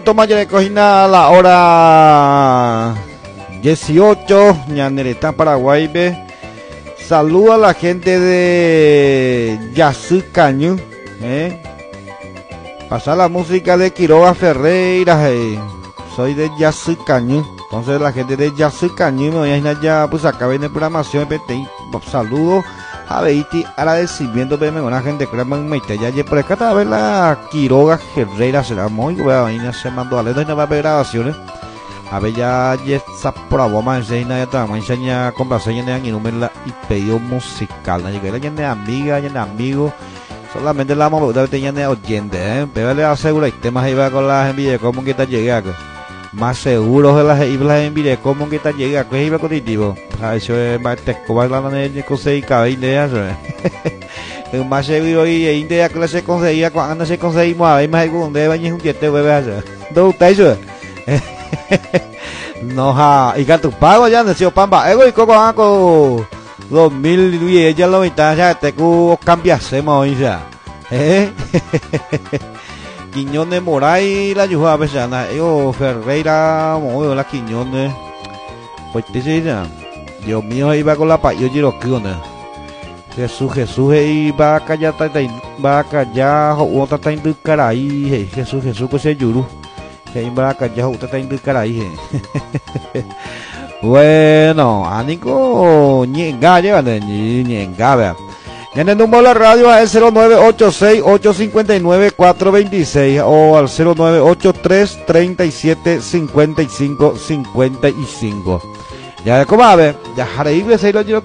Toma ya de cocina a la hora 18, Ñaneretá, Paraguay, ve. Saluda a la gente de Yacycañú, Pasar la música de Quiroga Ferreira, Soy de Yacycañú. Entonces la gente de Yacycañú, me voy a imaginar ya, pues acá viene programación, saludos. Javeiti, agradecimiento de una gente que me mete ya por acá está a ver la Quiroga Herrera, será muy buena, se mandó a leer, no va a ver grabaciones. A ver ya está por la bomba en seis, ya está, me enseña complacencia y número y pedido musical, ya que de amiga, ya de amigo, solamente la vamos a ver, ya de oyente, pero le aseguro y temas ahí va con las envidias, como que está llegando. Más seguros de las envidias, como que está llegando, que iba cognitivo. Eso es más tesco, la de conseguir cada idea, es más seguro y idea que se conseguía cuando se conseguimos a ver más algún día bañes un diente bebé. ¿Dónde está eso? No, ja, y que tu pago ya nació pamba, ego y coco con 2010 ya lo mitad ya te cambiasemos hoy ya, Quiñones Moray la ayuda a veces Ferreira movió la Quiñones pues te dice Dios mío iba con la payo giroquiones Jesús iba a callar otra está en caray Jesús pues se yuru que iba a callar otra está en caray bueno anico ñenga vea. En el número de la radio es el 0986-859-426 o al 0983-375555. Ya como a ver, ya jareíble se lo